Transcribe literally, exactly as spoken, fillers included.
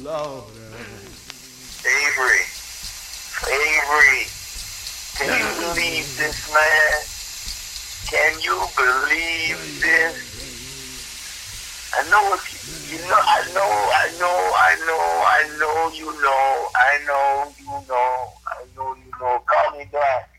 Lord. Avery, Avery, can you believe this, man? Can you believe this? I know if you, you know, I know, I know, I know, I know, you know, I know, you know, I know, you know. Call me back.